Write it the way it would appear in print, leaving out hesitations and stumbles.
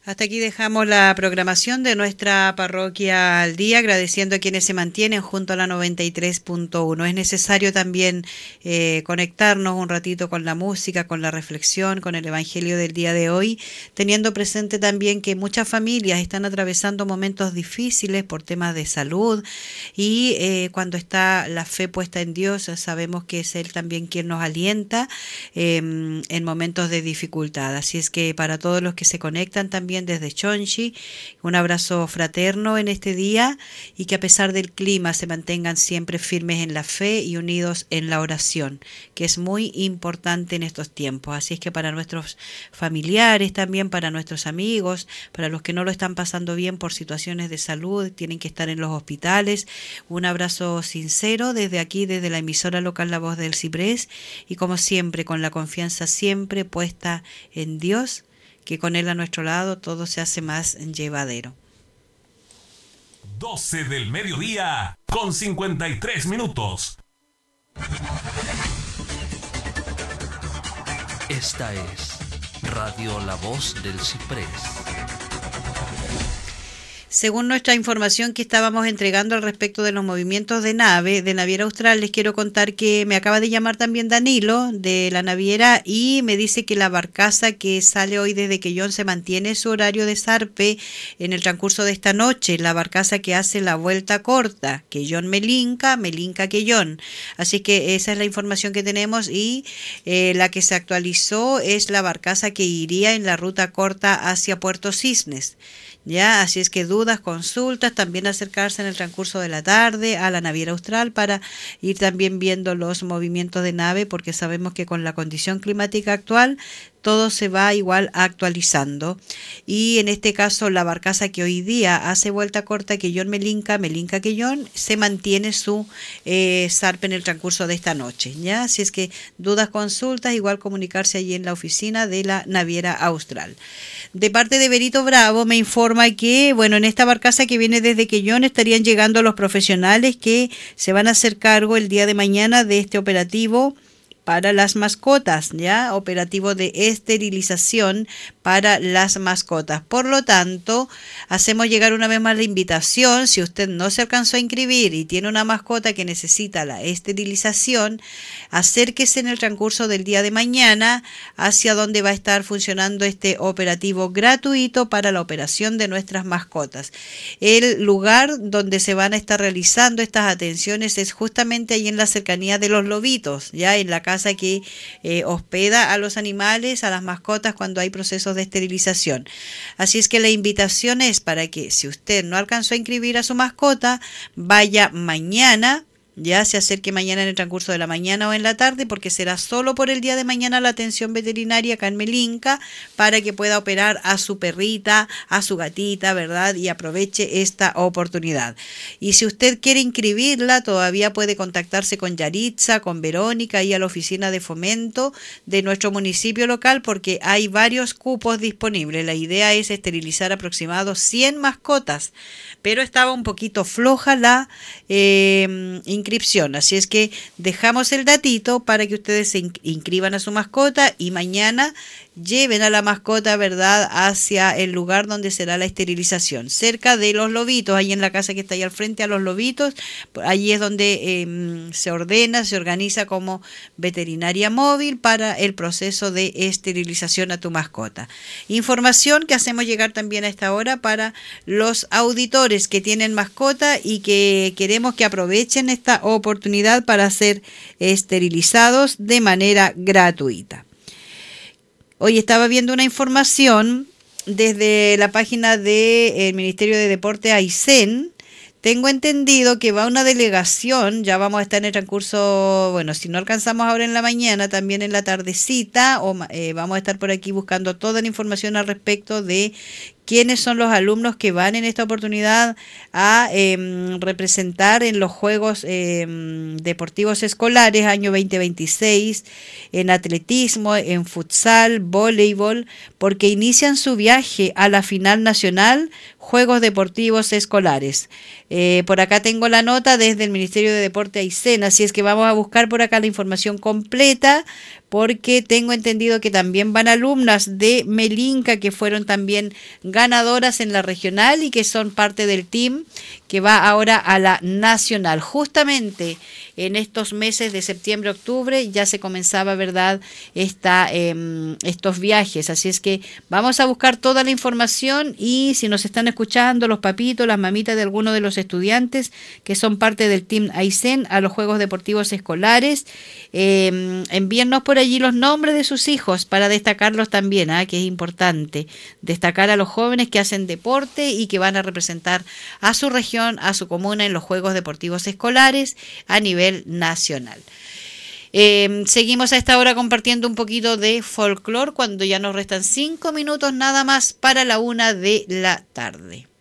Hasta aquí dejamos la programación de nuestra parroquia al día, agradeciendo a quienes se mantienen junto a la 93.1. Es necesario también conectarnos un ratito con la música, con la reflexión, con el Evangelio del día de hoy, teniendo presente también que muchas familias están atravesando momentos difíciles por temas de salud y cuando está la fe puesta en Dios, sabemos que es Él también quien nos alienta en momentos de dificultad. Así es que para todos los que se conectan también desde Chonchi, un abrazo fraterno en este día y que a pesar del clima se mantengan siempre firmes en la fe y unidos en la oración, que es muy importante en estos tiempos. Así es que para nuestros familiares también, para nuestros amigos, para los que no lo están pasando bien por situaciones de salud, tienen que estar en los hospitales, un abrazo sincero desde aquí, desde la emisora local La Voz del Ciprés, y como siempre con la confianza siempre puesta en Dios, que con Él a nuestro lado todo se hace más llevadero. 12 del mediodía con 53 minutos. Esta es Radio La Voz del Ciprés. Según nuestra información que estábamos entregando al respecto de los movimientos de Naviera Austral, les quiero contar que me acaba de llamar también Danilo de la naviera y me dice que la barcaza que sale hoy desde Quellón se mantiene su horario de zarpe en el transcurso de esta noche, la barcaza que hace la vuelta corta, Quellón-Melinca, Melinca-Quellón. Así que esa es la información que tenemos y la que se actualizó es la barcaza que iría en la ruta corta hacia Puerto Cisnes. Ya, así es que dudas, consultas, también acercarse en el transcurso de la tarde a la Naviera Austral para ir también viendo los movimientos de nave, porque sabemos que con la condición climática actual todo se va igual actualizando. Y en este caso la barcaza que hoy día hace vuelta corta Quellón-Melinca, Melinca-Quellón, se mantiene su zarpe en el transcurso de esta noche. ¿Ya? Así es que dudas, consultas, igual comunicarse allí en la oficina de la Naviera Austral. De parte de Berito Bravo me informa que, bueno, en esta barcaza que viene desde Quellón estarían llegando los profesionales que se van a hacer cargo el día de mañana de este operativo para las mascotas, ya, operativo de esterilización para las mascotas. Por lo tanto, hacemos llegar una vez más la invitación, si usted no se alcanzó a inscribir y tiene una mascota que necesita la esterilización, acérquese en el transcurso del día de mañana hacia donde va a estar funcionando este operativo gratuito para la operación de nuestras mascotas. El lugar donde se van a estar realizando estas atenciones es justamente ahí en la cercanía de Los Lobitos, ya en la casa que hospeda a los animales, a las mascotas cuando hay procesos de esterilización. Así es que la invitación es para que si usted no alcanzó a inscribir a su mascota, vaya mañana, ya se acerque mañana en el transcurso de la mañana o en la tarde, porque será solo por el día de mañana la atención veterinaria acá en Melinca para que pueda operar a su perrita, a su gatita, ¿verdad? Y aproveche esta oportunidad. Y si usted quiere inscribirla, todavía puede contactarse con Yaritza, con Verónica y a la oficina de fomento de nuestro municipio local, porque hay varios cupos disponibles. La idea es esterilizar aproximadamente 100 mascotas, pero estaba un poquito floja la inscripción, así es que dejamos el datito para que ustedes se inscriban a su mascota y mañana lleven a la mascota, ¿verdad?, hacia el lugar donde será la esterilización, cerca de Los Lobitos, ahí en la casa que está ahí al frente a Los Lobitos. Allí es donde se ordena, se organiza como veterinaria móvil para el proceso de esterilización a tu mascota. Información que hacemos llegar también a esta hora para los auditores que tienen mascota y que queremos que aprovechen esta oportunidad para ser esterilizados de manera gratuita. Hoy estaba viendo una información desde la página del Ministerio de Deporte Aysén. Tengo entendido que va una delegación, ya vamos a estar en el transcurso, bueno, si no alcanzamos ahora en la mañana, también en la tardecita, o vamos a estar por aquí buscando toda la información al respecto de quiénes son los alumnos que van en esta oportunidad a representar en los Juegos Deportivos Escolares año 2026, en atletismo, en futsal, voleibol, porque inician su viaje a la final nacional Juegos Deportivos Escolares. Por acá tengo la nota desde el Ministerio de Deporte Aysén, así es que vamos a buscar por acá la información completa porque tengo entendido que también van alumnas de Melinca que fueron también ganadoras en la regional y que son parte del team que va ahora a la nacional. Justamente en estos meses de septiembre, octubre ya se comenzaba, ¿verdad?, estos viajes. Así es que vamos a buscar toda la información y si nos están escuchando los papitos, las mamitas de algunos de los estudiantes que son parte del Team Aysén a los Juegos Deportivos Escolares, envíennos por allí los nombres de sus hijos para destacarlos también, que es importante destacar a los jóvenes que hacen deporte y que van a representar a su región, a su comuna en los Juegos Deportivos Escolares a nivel nacional. Seguimos a esta hora compartiendo un poquito de folclore cuando ya nos restan 5 minutos nada más para la 1 de la tarde.